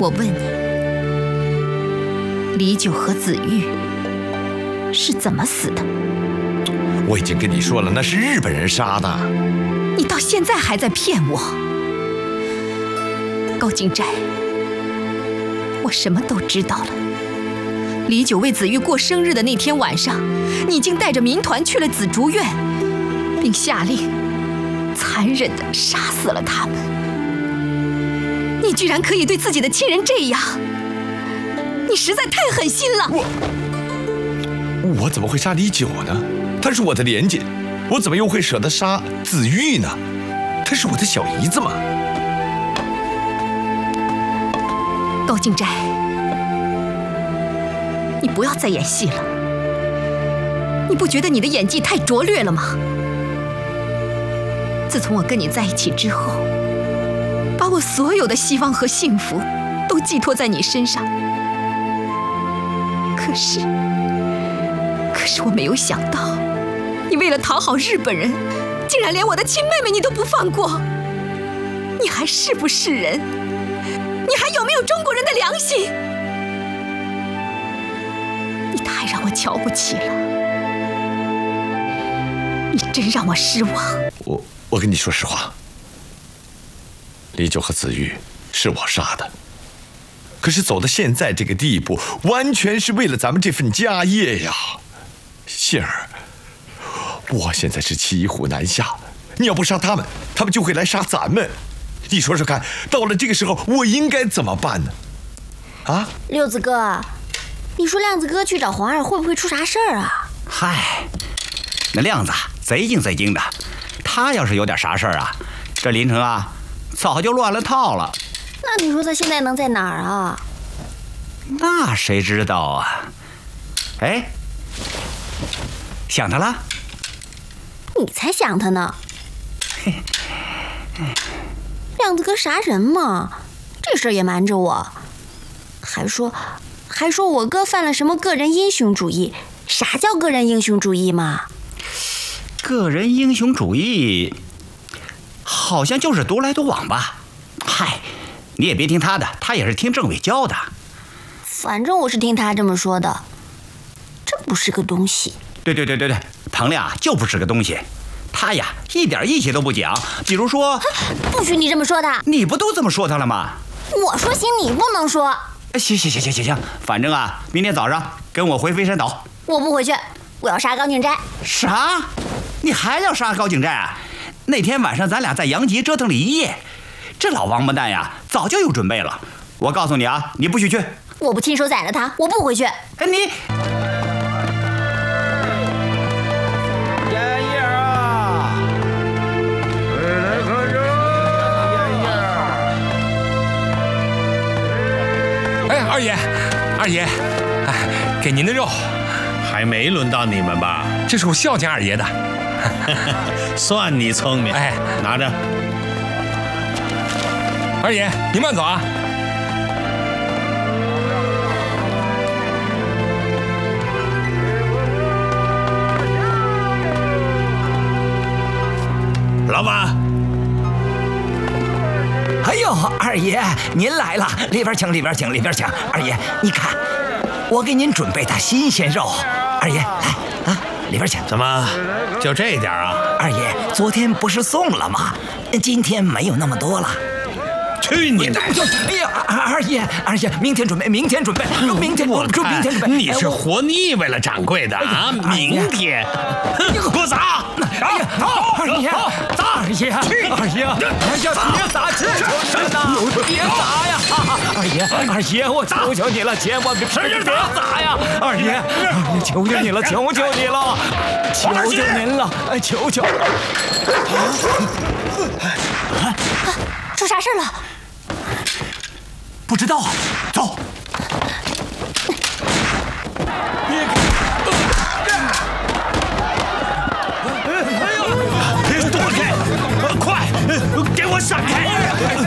我问你，李九和子玉是怎么死的？ 我已经跟你说了，那是日本人杀的。 你到现在还在骗我，高金斋，我什么都知道了。李九为子玉过生日的那天晚上，你已经带着民团去了紫竹院，并下令残忍地杀死了他们。你居然可以对自己的亲人这样，你实在太狠心了。 我怎么会杀李九呢？他是我的连襟，我怎么又会舍得杀子玉呢？他是我的小姨子嘛。 高金斋，你不要再演戏了。你不觉得你的演技太拙劣了吗？自从我跟你在一起之后，把我所有的希望和幸福都寄托在你身上。可是我没有想到，你为了讨好日本人，竟然连我的亲妹妹你都不放过。你还是不是人？你还有没有中国人的良心？你太让我瞧不起了，你真让我失望。 我跟你说实话，李九和子玉是我杀的，可是走到现在这个地步，完全是为了咱们这份家业呀。杏儿，我现在是骑虎难下，你要不杀他们，他们就会来杀咱们。你说说看，到了这个时候，我应该怎么办呢？啊， 六子哥，你说亮子哥去找皇儿会不会出啥事儿啊？ 嗨，那亮子贼精贼精的，他要是有点啥事儿啊，这林城啊早就乱了套了。 那你说他现在能在哪儿啊？ 那谁知道啊？哎，想他了？ 你才想他呢！亮子哥啥人嘛？这事儿也瞒着我，还说我哥犯了什么个人英雄主义？啥叫个人英雄主义嘛？ 个人英雄主义，好像就是独来独往吧。嗨，你也别听他的，他也是听政委教的。 反正我是听他这么说的，真不是个东西。 对，彭亮就不是个东西，他呀一点义气都不讲。比如说， 不许你这么说他。 你不都这么说他了吗？ 我说行，你不能说。 行，反正啊，明天早上跟我回飞山岛。 我不回去，我要杀高景斋。 啥？你还要杀高景斋啊？那天晚上咱俩在杨集折腾了一夜，这老王八蛋呀早就有准备了。我告诉你啊，你不许去。 我不亲手宰了他，我不回去。 哎，你妍妍啊！来喝酒，妍妍。 哎，二爷，哎，给您的肉。 还没轮到你们吧？ 这是我孝敬二爷的。 算你聪明。 哎， 拿着。 二爷，您慢走啊。 老板。 哎呦，二爷您来了，里边请。二爷，你看，我给您准备的新鲜肉。二爷，来啊，里边请。 怎么就这点啊？ 二爷，昨天不是送了吗？今天没有那么多了。 去你的！ 哎呀，二爷，明天准备。 我看你是活腻歪了掌柜的啊！明天，给我砸！ 二爷，别砸这身呐！别砸呀！二爷，我求求你了，千万别砸呀！二爷，求求你了，求您了，求！ 出啥事了？ 不知道，走。 躲开！快，给我闪开！